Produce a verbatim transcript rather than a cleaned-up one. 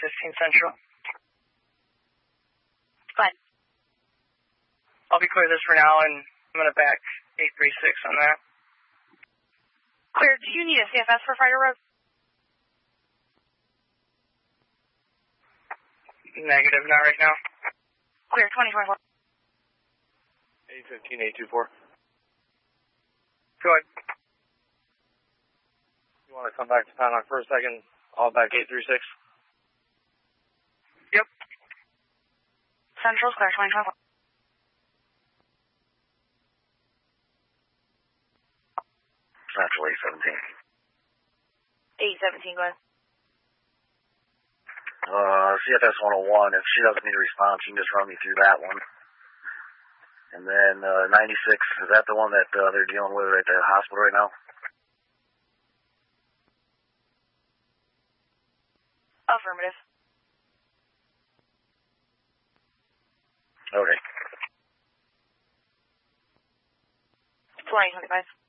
fifteen Central. Fine. I'll be clear this for now, and I'm going to back eight three six on that. Clear, do you need a C F S for Friday Road? Negative, not right now. Clear, twenty twenty-four. eight fifteen, eight two four. Go ahead. You want to come back to Paddock for a second? I'll back eight three six. Yep. Central's clear, twenty twenty-four. Central eight seventeen. eight seventeen, go ahead. Uh, C F S one oh one, if she doesn't need a response, you can just run me through that one. And then, uh, ninety-six, is that the one that, uh, they're dealing with right there at the hospital right now? Affirmative. Okay. twenty twenty-five.